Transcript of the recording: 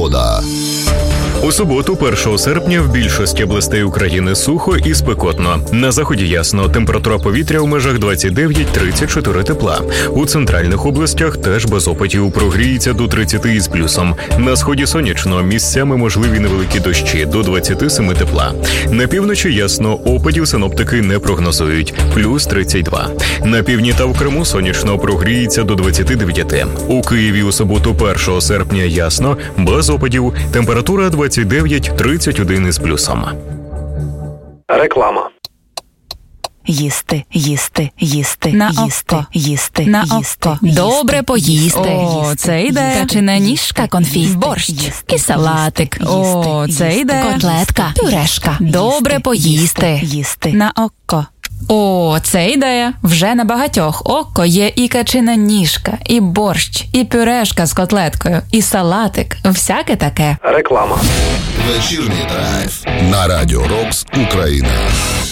Погода. У суботу, 1 серпня, в більшості областей України сухо і спекотно. На заході ясно, температура повітря у межах 29-34 тепла. У центральних областях теж без опадів, прогріється до 30 із плюсом. На сході сонячно, місцями можливі невеликі дощі, до 27 тепла. На півночі ясно, опадів синоптики не прогнозують, плюс 32. На півдні та в Криму сонячно, прогріється до 29. У Києві у суботу, 1 серпня ясно, без опадів, температура 29-31 із плюсом. Реклама. Їсти. На їсти, око. їсти, На їсти, око. їсти, Добре поїсти. їсти, Це йде. Качина ніжка, конфіт, борщ, їсти, і салатик. Це йде. Котлетка, пюрешка. Добре поїсти. Їсти. На око. Це ідея. Вже на багатьох око є і качина ніжка, і борщ, і пюрешка з котлеткою, і салатик. Всяке таке. Реклама. Вечірній драйв на Радіо Рокс Україна.